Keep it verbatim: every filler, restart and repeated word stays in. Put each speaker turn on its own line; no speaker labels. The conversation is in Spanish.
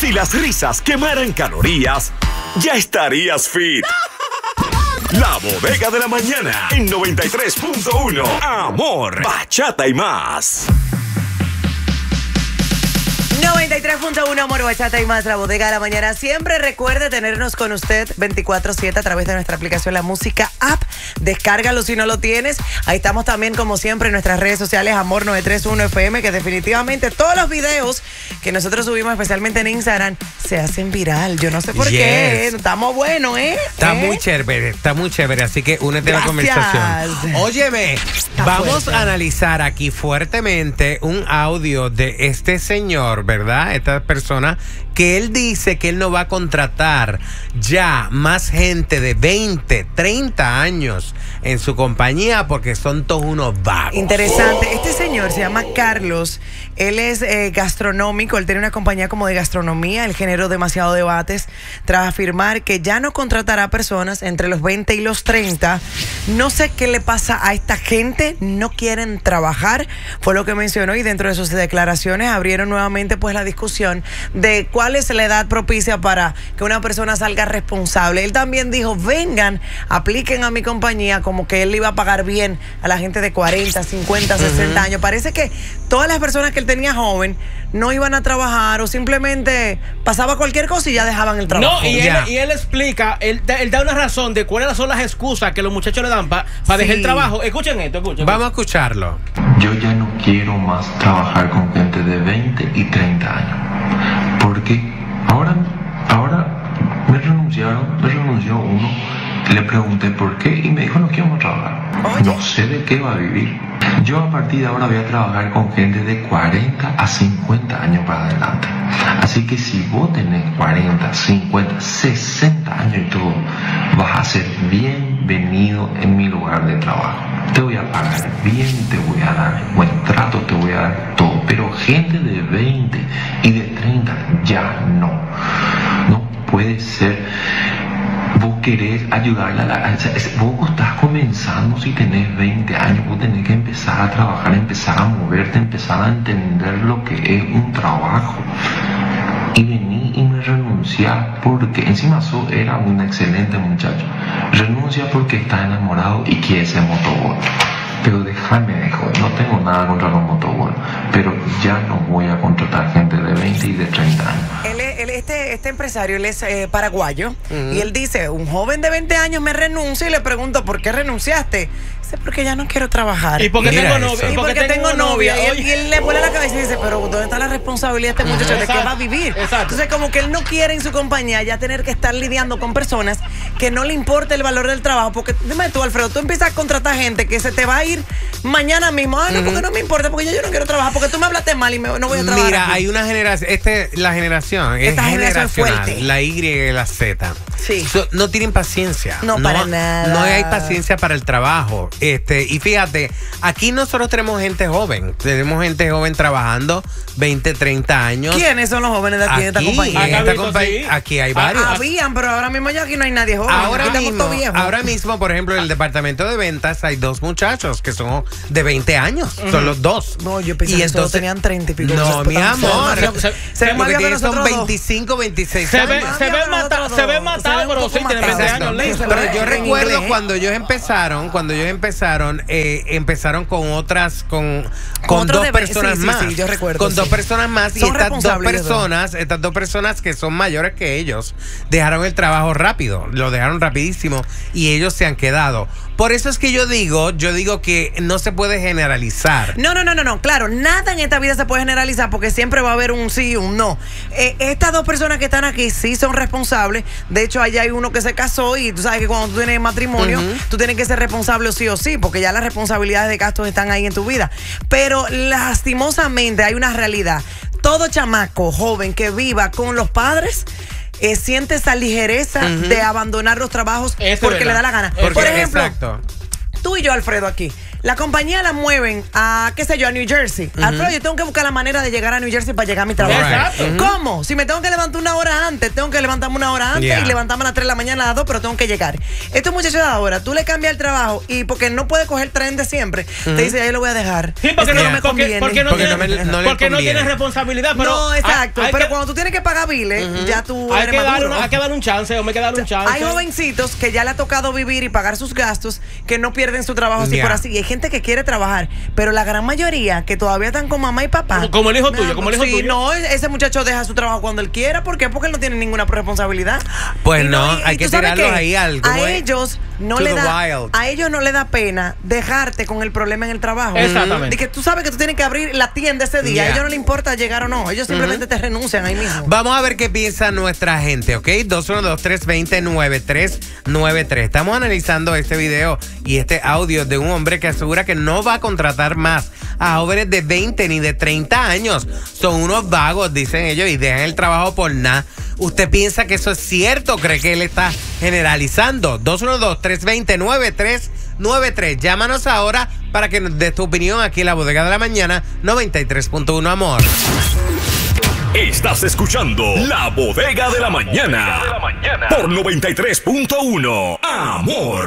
Si las risas quemaran calorías, ya estarías fit. La Bodega de la Mañana en noventa y tres punto uno. Amor, bachata y más.
noventa y tres punto uno, Amor, bachata y más, La Bodega de la Mañana. Siempre recuerde tenernos con usted veinticuatro siete a través de nuestra aplicación La Música App. Descárgalo si no lo tienes. Ahí estamos también, como siempre, en nuestras redes sociales, Amor nueve tres uno F M, que definitivamente todos los videos que nosotros subimos, especialmente en Instagram, se hacen viral. Yo no sé por yes. qué. Estamos buenos, ¿eh?
Está
¿Eh?
muy chévere, está muy chévere. Así que únete
Gracias.
a la conversación. Óyeme,
Está
vamos
fuerte.
a analizar aquí fuertemente un audio de este señor, ¿verdad? Esta persona que él dice que él no va a contratar ya más gente de veinte, treinta años en su compañía porque son todos unos vagos.
Interesante. Este señor se llama Carlos. Él es eh, gastronómico. Él tiene una compañía como de gastronomía. Él generó demasiado debates tras afirmar que ya no contratará personas entre los veinte y los treinta. No sé qué le pasa a esta gente. No quieren trabajar. Fue lo que mencionó, y dentro de sus declaraciones abrieron nuevamente pues la discusión de cuál es la edad propicia para que una persona salga responsable. Él también dijo, vengan, apliquen a mi compañía, como que él le iba a pagar bien a la gente de cuarenta, cincuenta, sesenta uh-huh. años. Parece que todas las personas que él tenía joven no iban a trabajar o simplemente pasaba cualquier cosa y ya dejaban el trabajo.
No, y él, y él explica, él, él da una razón de cuáles son las excusas que los muchachos le dan para pa
sí.
dejar el trabajo. Escuchen esto, escuchen.
Vamos a escucharlo.
Yo ya no quiero más trabajar con gente de veinte y treinta años. Porque ahora, ahora me renunciaron, me renunció uno. Le pregunté por qué y me dijo, no quiero más trabajar. Oye. No sé de qué va a vivir. Yo a partir de ahora voy a trabajar con gente de cuarenta a cincuenta años para adelante. Así que si vos tenés cuarenta, cincuenta, sesenta años y todo, vas a ser bienvenido en mi lugar de trabajo. Te voy a pagar bien, te voy a dar buen trato, te voy a dar todo. Pero gente de veinte y de treinta ya no. No puede ser. Vos querés ayudarle a la... Vos estás comenzando, si tenés veinte años, vos tenés que empezar a trabajar, empezar a moverte, empezar a entender lo que es un trabajo. Y vení y me renunciás porque encima sos, era un excelente muchacho. Renuncia porque estás enamorado y quiere ser motoboy. Pero déjame de joder, no tengo nada contra los motoboy, pero ya no voy a contratar gente de veinte y de treinta años.
Él, él, este, este empresario, él es eh, paraguayo, uh-huh. y él dice, un joven de veinte años me renuncia, y le pregunto, ¿por qué renunciaste? Dice, porque ya no quiero trabajar.
Y porque
Mira
tengo
eso.
novia.
Y porque, porque tengo novia. Y él, y él le vuela la cabeza y dice, pero ¿dónde está la responsabilidad de este muchacho? ¿De qué va a vivir?
Exacto.
Entonces, como que él no quiere en su compañía ya tener que estar lidiando con personas que no le importa el valor del trabajo. Porque, dime tú, Alfredo, tú empiezas a contratar gente que se te va a ir mañana mismo. Ah, no, porque no me importa, porque ya yo no quiero trabajar, porque tú me hablaste mal y me, no voy a trabajar.
Mira,
aquí.
hay una generación, este, la generación es
Esta generación
generacional,
fuerte.
la Y y la Z.
Sí.
So, no tienen paciencia.
No, para nada.
No hay paciencia para el trabajo. Este, y fíjate, aquí nosotros tenemos gente joven. Tenemos gente joven trabajando veinte, treinta años.
¿Quiénes son los jóvenes de aquí, de esta
Aquí,
compañía?
en esta
Acá
compa-
sí.
aquí hay
Ah,
varios.
Habían, pero ahora mismo ya aquí no hay nadie joven.
Ahora
Aquí estamos
mismo,
todos viejos.
ahora mismo, por ejemplo, en el departamento de ventas hay dos muchachos que son de veinte años. Uh-huh. Son los dos.
No, yo pensé que todos tenían treinta y pico.
No, mi amor.
Se-
Se ve
Lo
más
que
viejo que
tienen son
nosotros dos.
veinticinco, veintiséis
Se
años.
ve,
Más
se
viejo
ve
que
mata,
nosotros
se ve
dos.
matado,
Se ve un
pero
poco
sí tiene
matado.
veinte años.
Exacto.
listo.
Pero yo
En
recuerdo
inglés.
cuando ellos empezaron, cuando ellos empezaron, eh, empezaron con otras, con, con
otros
dos
de-
personas
sí, sí,
más.
sí, yo recuerdo,
Con
sí.
dos personas más. Y
Son
estas dos
responsables de todo.
personas, estas dos personas que son mayores que ellos, dejaron el trabajo rápido, lo dejaron rapidísimo y ellos se han quedado. Por eso es que yo digo, yo digo que no se puede generalizar.
No, no, no, no, no. Claro, nada en esta vida se puede generalizar porque siempre va a haber un sí y un no. Eh, estas dos personas que están aquí sí son responsables. De hecho, allá hay uno que se casó y tú sabes que cuando tú tienes matrimonio, uh-huh. tú tienes que ser responsable sí o sí, porque ya las responsabilidades de gastos están ahí en tu vida. Pero lastimosamente hay una realidad. Todo chamaco joven que viva con los padres Eh, siente esa ligereza uh-huh. de abandonar los trabajos
Eso
porque
es
le da la gana.
Porque,
Por ejemplo,
exacto.
tú y yo, Alfredo, aquí. la compañía la mueven a, qué sé yo, a New Jersey. Uh-huh. Alfredo, yo tengo que buscar la manera de llegar a New Jersey para llegar a mi trabajo.
Exacto.
Uh-huh. ¿Cómo? Si me tengo que levantar una hora antes, tengo que levantarme una hora antes yeah. y levantarme a las tres de la mañana a las dos, pero tengo que llegar. Estos muchachos de ahora, tú le cambias el trabajo y porque no puede coger tren de siempre, uh-huh. te dice, ahí lo voy a dejar.
Sí, porque
no,
yeah.
me
conviene. Porque, porque no, porque tiene, no, me, no, porque no tiene responsabilidad. Pero
no, exacto.
Hay, hay
pero
que,
cuando tú tienes que pagar biles, uh-huh. ya tú
hay
eres
que
maduro.
Dar una, hay que dar un chance, o me hay que dar un chance.
Hay jovencitos que ya le ha tocado vivir y pagar sus gastos, que no pierden su trabajo así yeah. por así. Y hay gente que quiere trabajar, pero la gran mayoría que todavía están con mamá y papá.
Como el hijo tuyo, como el hijo
sí,
tuyo.
No, ese muchacho deja su trabajo cuando él quiera. ¿Por qué? Porque él no tiene ninguna responsabilidad.
Pues
y
no,
y,
hay
y
que tirarlos ahí algo.
A ellos no le da, wild. a ellos no le da pena dejarte con el problema en el trabajo.
Exactamente.
De que tú sabes que tú tienes que abrir la tienda ese día. Yeah. A ellos no les importa llegar o no. Ellos simplemente uh-huh. te renuncian ahí mismo.
Vamos a ver qué piensa nuestra gente, ¿ok? dos uno dos, tres dos cero, nueve tres nueve tres. Estamos analizando este video y este audio de un hombre que asegura que no va a contratar más a jóvenes de veinte ni de treinta años. Son unos vagos, dicen ellos, y dejan el trabajo por nada. ¿Usted piensa que eso es cierto? ¿Cree que él está generalizando? dos uno dos, tres dos cero, nueve tres nueve tres. Llámanos ahora para que nos des tu opinión aquí en la Bodega de la Mañana noventa y tres punto uno, amor.
Estás escuchando La Bodega de la Mañana por noventa y tres punto uno, amor.